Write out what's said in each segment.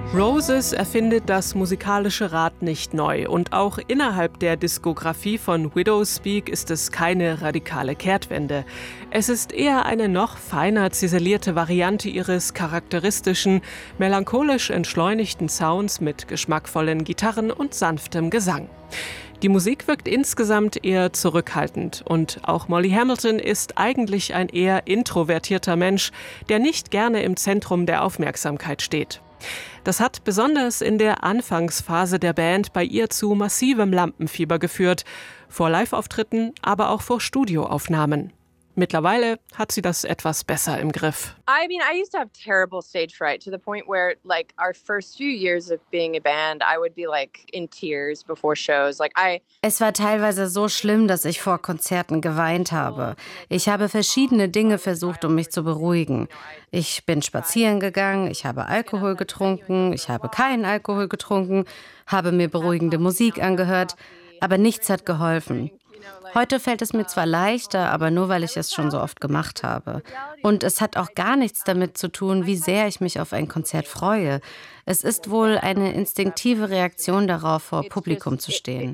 Roses erfindet das musikalische Rad nicht neu und auch innerhalb der Diskografie von Widowspeak ist es keine radikale Kehrtwende. Es ist eher eine noch feiner ziselierte Variante ihres charakteristischen, melancholisch entschleunigten Sounds mit geschmackvollen Gitarren und sanftem Gesang. Die Musik wirkt insgesamt eher zurückhaltend und auch Molly Hamilton ist eigentlich ein eher introvertierter Mensch, der nicht gerne im Zentrum der Aufmerksamkeit steht. Das hat besonders in der Anfangsphase der Band bei ihr zu massivem Lampenfieber geführt, vor Live-Auftritten, aber auch vor Studioaufnahmen. Mittlerweile hat sie das etwas besser im Griff. I used to have terrible stage fright to the point where, like, our first few years of being a band, I would be, like, in tears before shows. Es war teilweise so schlimm, dass ich vor Konzerten geweint habe. Ich habe verschiedene Dinge versucht, um mich zu beruhigen. Ich bin spazieren gegangen, ich habe Alkohol getrunken, ich habe keinen Alkohol getrunken, habe mir beruhigende Musik angehört, aber nichts hat geholfen. Heute fällt es mir zwar leichter, aber nur, weil ich es schon so oft gemacht habe. Und es hat auch gar nichts damit zu tun, wie sehr ich mich auf ein Konzert freue. Es ist wohl eine instinktive Reaktion darauf, vor Publikum zu stehen.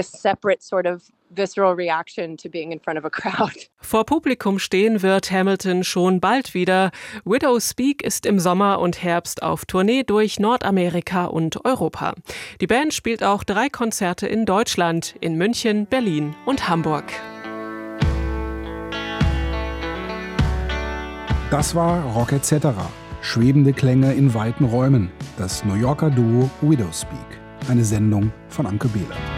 Vor Publikum stehen wird Hamilton schon bald wieder. Widowspeak ist im Sommer und Herbst auf Tournee durch Nordamerika und Europa. Die Band spielt auch 3 Konzerte in Deutschland, in München, Berlin und Hamburg. Das war Rock etc. Schwebende Klänge in weiten Räumen. Das New Yorker Duo Widowspeak. Eine Sendung von Anke Behler.